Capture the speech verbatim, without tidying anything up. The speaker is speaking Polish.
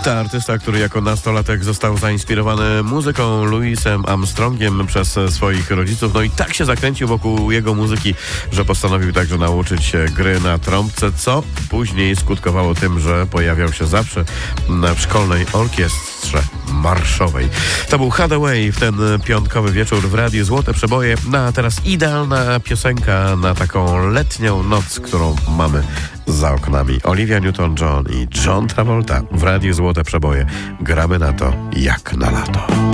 To artysta, który jako nastolatek został zainspirowany muzyką Louisem Armstrongiem przez swoich rodziców. No i tak się zakręcił wokół jego muzyki, że postanowił także nauczyć się gry na trąbce, co później skutkowało tym, że pojawiał się zawsze w szkolnej orkiestrze marszowej. To był Hathaway w ten piątkowy wieczór w Radiu Złote Przeboje. No a teraz idealna piosenka na taką letnią noc, którą mamy za oknami. Olivia Newton-John i John Travolta w Radiu Złote Przeboje. Gramy na to jak na lato.